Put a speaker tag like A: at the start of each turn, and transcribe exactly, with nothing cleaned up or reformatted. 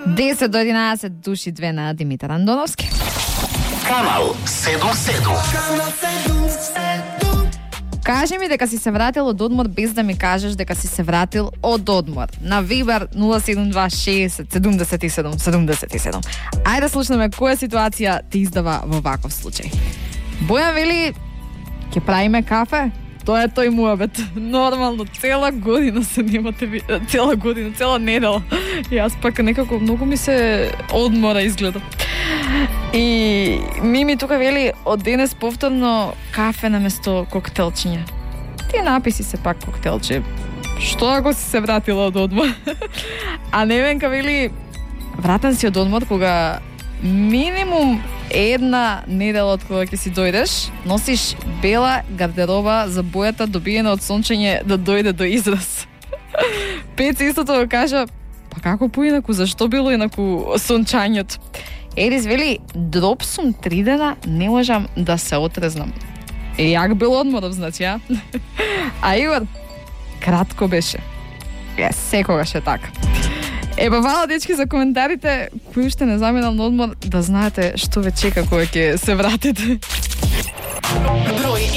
A: десет до единаесет души, две на Димитар Андоновски.
B: Канал седум седум.
A: Кажи ми дека си се вратил од одмор без да ми кажеш дека си се вратил од одмор. На Вибер нула седум два шест седумдесет и седум седумдесет и седум. Ајде да слушнеме која ситуација ти издава во ваков случај. Бојан вели, ќе правиме кафе? Тоа е тој муабет. Нормално, цела година се немате, цела година, цела недела. Јас пак некако многу ми се одмора изгледа. И Мими тука вели, од денес повторно кафе наместо коктелчиња. Ти написи се пак коктелче. Што ако си се вратила од одмор? А Невенка вели, вратен си од одмор кога минимум една недела од кога ќе си дојдеш, носиш бела гардероба за бојата добиена од сончење да дојде до израз. Пеци истото го кажа, па како поинаку, зашто било инаку сончањето? Ерис вели, дроп сум три дена, не можам да се отрезнам. Е, јак бил одморов, значи, а? А Игор, кратко беше. Е, секогаш е така. Е, ба, вала, дечки, за коментарите, кој уште не заминал на одмор, да знаете што ве чека кога ќе се вратите.